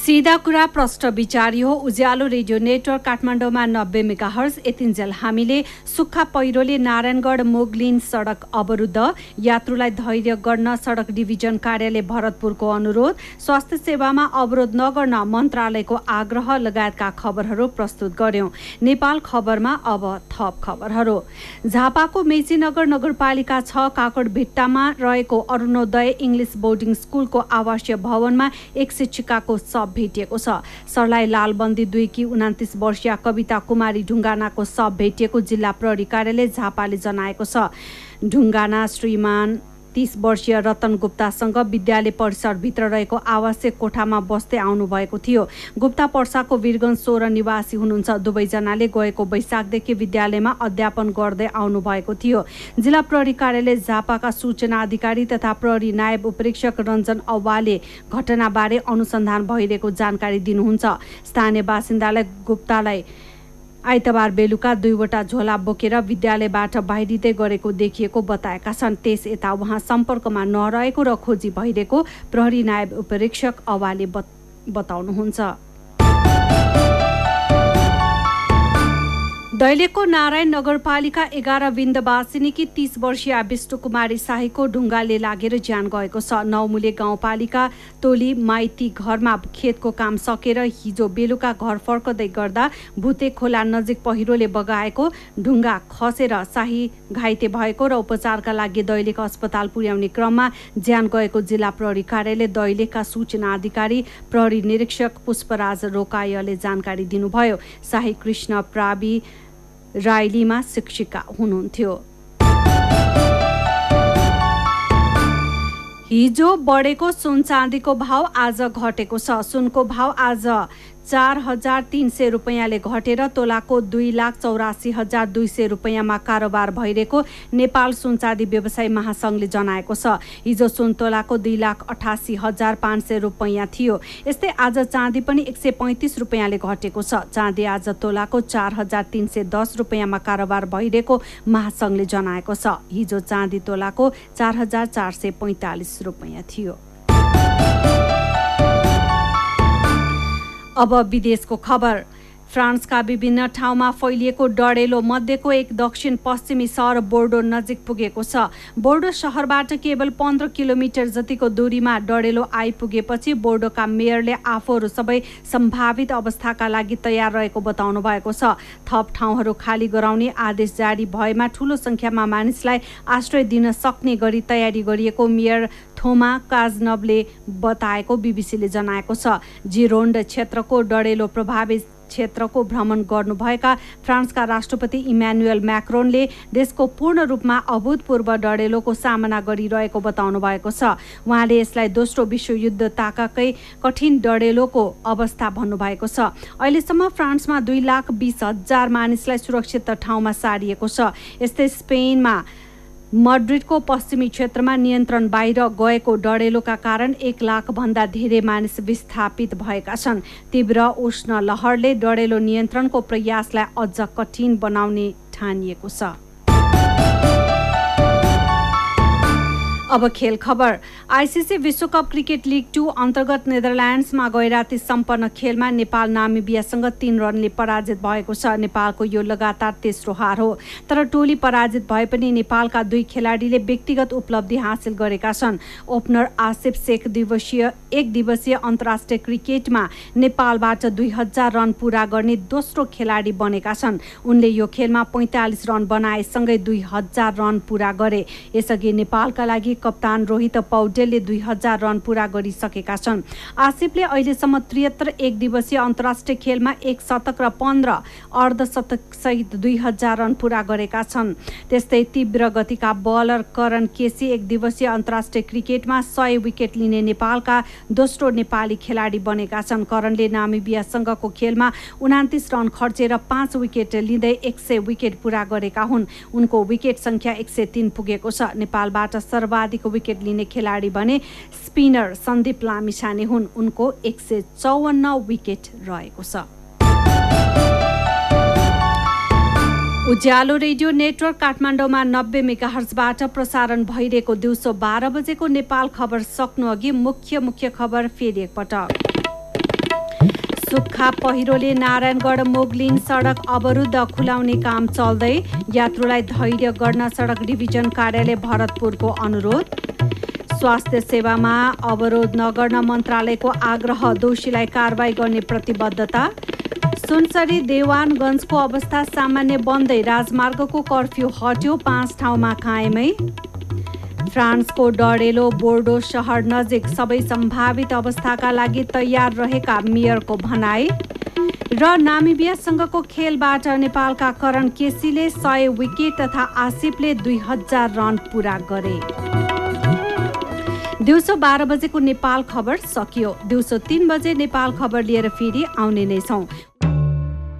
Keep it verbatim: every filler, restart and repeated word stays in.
सीधा कुरा प्रष्ट विचारी हो। उज्यालो रेडियो नेटवर्क काठमाडौँमा नब्बे मेगाहर्ज। यतिन्जेल हामीले सुक्खा पहिरोले नारायणगढ मोगलिन सडक अवरुद्ध, यात्रुलाई धैर्य गर्न सडक डिभिजन कार्यालय भरतपुरको अनुरोध, स्वास्थ्य सेवामा अवरोध नगर्न मन्त्रालयको आग्रह लगायतका खबरहरू प्रस्तुत गर्यौं। नेपाल खबरमा अब थप खबरहरू। झापाको मेचीनगर नगरपालिका छ काकडभिट्टामा रहेको अरुणोदय इङ्ग्लिस बोर्डिङ स्कुलको आवासीय भवनमा एक शिक्षिकाको शव भेटिएको छ। सर्लाही लालबन्दी दुईकी उनातिस वर्षीय कविता कुमारी ढुङ्गानाको शव भेटिएको जिल्ला प्रहरी कार्यालय झापाले जनाएको छ। ढुङ्गाना श्रीमान तीस वर्षीय रतन गुप्तासँग विद्यालय परिसरभित्र रहेको आवासीय कोठामा बस्दै आउनु भएको थियो। गुप्ता पर्साको वीरगञ्ज सोह्र निवासी हुनुहुन्छ। दुवैजनाले गएको वैशाखदेखि विद्यालयमा अध्यापन गर्दै आउनु भएको थियो। जिल्ला प्रहरी कार्यालय झापाका सूचना अधिकारी तथा प्रहरी नायब उपरीक्षक रञ्जन औवाले घटनाबारे अनुसन्धान भइरहेको जानकारी दिनुहुन्छ। स्थानीय बासिन्दालाई गुप्तालाई आइतबार बेलुका दुईवटा झोला बोकेर विद्यालयबाट बाहिरिँदै गरेको देखिएको बताएका छन्। त्यस यता उहाँ सम्पर्कमा नरहेको र खोजी भइरहेको प्रहरी नायब उपरीक्षक अवाले बताउनुहुन्छ। दैलेखको नारायण नगरपालिका एघार विन्दवासिनीकी तीस वर्षीय विष्णु कुमारी शाहीको ढुङ्गाले लागेर ज्यान गएको छ। नौमुले गाउँपालिका टोली माइती घरमा खेतको काम सकेर हिजो बेलुका घर फर्कदै गर्दा भुते खोला नजिक पहिरोले बगाएको ढुङ्गा खसेर शाही घाइते भएको र उपचारका लागि दैलेख अस्पताल पुर्याउने क्रममा ज्यान गएको जिल्ला प्रहरी कार्यालय दैलेखका सूचना अधिकारी प्रहरी निरीक्षक पुष्पराज रोकायले जानकारी दिनुभयो। शाही कृष्ण प्रावि राइलीमा शिक्षिका हुनुहुन्थ्यो। हिजो बढेको सुन चाँदीको भाव आज घटेको छ। सुनको भाव आज चार हजार तीन सय रुपियाँले घटेर तोलाको दुई लाख चौरासी हजार दुई सय रुपियाँमा कारोबार भइरहेको नेपाल सुनचाँदी व्यवसायी महासङ्घले जनाएको छ। हिजो सुन तोलाको दुई लाख अठासी हजार पाँच सय रुपियाँ थियो। यस्तै आज चाँदी पनि एक सय पैँतिस रुपियाँले घटेको छ। चाँदी आज तोलाको चार हजार तीन सय दस रुपियाँमा कारोबार भइरहेको महासङ्घले जनाएको छ। हिजो चाँदी तोलाको चार हजार चार सय पैँतालिस रुपियाँ थियो। अब विदेशको खबर। फ्रान्सका विभिन्न ठाउँमा फैलिएको डढेलो मध्येको एक दक्षिण पश्चिमी सहर बोर्डो नजिक पुगेको छ। बोर्डो शहरबाट केवल पन्ध्र किलोमिटर जतिको दूरीमा डढेलो आइपुगेपछि बोर्डोका मेयरले आफूहरू सबै सम्भावित अवस्थाका लागि तयार रहेको बताउनु भएको छ। थप ठाउँहरू खाली गराउने आदेश जारी भएमा ठूलो संख्यामा मानिसलाई आश्रय दिन सक्ने गरी तयारी गरिएको मेयर थोमा काजनबले बताएको बीबीसीले जनाएको छ। जिरोन्ड क्षेत्रको डढेलो प्रभावित क्षेत्रको भ्रमण गर्नुभएका फ्रान्सका राष्ट्रपति इमानुएल म्याक्रोनले देशको पूर्ण रूपमा अभूतपूर्व डढेलोको सामना गरिरहेको बताउनु भएको छ। उहाँले यसलाई दोस्रो विश्वयुद्ध ताकाकै कठिन डढेलोको अवस्था भन्नुभएको छ। अहिलेसम्म फ्रान्समा दुई लाख बीस हजार मानिसलाई सुरक्षित ठाउँमा सारिएको छ। यस्तै स्पेनमा मड्रिडको पश्चिमी क्षेत्रमा नियन्त्रण बाहिर गएको डढेलोका कारण एक लाख भन्दा धेरै मानिस विस्थापित भएका छन्। तीव्र उष्ण लहरले डढेलो नियन्त्रणको प्रयासलाई अझ कठिन बनाउने ठानिएको छ। अब खेल खबर। आइसिसी विश्वकप क्रिकेट लिग टू अन्तर्गत नेदरल्यान्ड्समा गैराती सम्पन्न खेलमा नेपाल नामिबियासँग तीन रनले पराजित भएको छ। नेपालको यो लगातार तेस्रो हार हो। तर टोली पराजित भए पनि नेपालका दुई खेलाडीले व्यक्तिगत उपलब्धि हासिल गरेका छन्। ओपनर आसिफ शेख दिवसीय एक दिवसीय अन्तर्राष्ट्रिय क्रिकेटमा नेपालबाट दुई हजार रन पूरा गर्ने दोस्रो खेलाडी बनेका छन्। उनले यो खेलमा पैँतालिस रन बनाएसँगै दुई हजार रन पूरा गरे। यसअघि नेपालका लागि कप्तान रोहित पौडेलले दुई हजार रन पूरा गरिसकेका छन्। आसिफले अहिलेसम्म त्रिहत्तर एक दिवसीय अन्तर्राष्ट्रिय खेलमा एक शतक र पन्ध्र अर्धशतक सहित दुई हजार रन पूरा गरेका छन्। त्यस्तै तीव्र गतिका बलर करण केसी एक दिवसीय अन्तर्राष्ट्रिय क्रिकेटमा सय विकेट लिने नेपालका दोस्रो नेपाली खेलाडी बनेका छन्। करणले नामिबियासँगको खेलमा उनातिस रन खर्चेर पाँच विकेट लिँदै एक सय विकेट पूरा गरेका हुन्। उनको विकेट संख्या एक सय तीन पुगेको छ। नेपालबाट सर्वाधिक विकेट लिने खेलाडी भने स्पिनर सन्दीप लामिछाने हुन्। उनको एक सय चौवन्न विकेट रहेको छ। उज्यालो रेडियो नेटवर्क काठमाडौँमा नब्बे मेगाहर्जबाट प्रसारण भइरहेको दिउँसो बाह्र बजेको नेपाल खबर सक्नु अघि मुख्य मुख्य खबर फेरि एकपटक। सुक्खा पहिरोले नारायणगढ मोगलिन सडक अवरुद्ध खुलाउने काम चल्दै, यात्रुलाई धैर्य गर्न सडक डिभिजन कार्यालय भरतपुरको अनुरोध। स्वास्थ्य सेवामा अवरोध नगर्न मन्त्रालयको आग्रह, दोषीलाई कारबाही गर्ने प्रतिबद्धता। सुनसरी देवानगञ्जको अवस्था सामान्य बन्दै, राजमार्गको कर्फ्यू हट्यो, पाँच ठाउँमा कायमै। फ्रान्सको डडेलो बोर्डो सहर नजिक सबै सम्भावित अवस्थाका लागि तयार रहेका मेयरको भनाई। र नामिबियासँगको खेलबाट नेपालका करण केसीले सय विकेट तथा आसिफले दुई हजार रन पुरा गरे। दिउँसो बाह्र बजेको नेपाल खबर सकियो। दिउँसो तीन बजे नेपाल खबर लिएर फेरि आउने नै छौँ।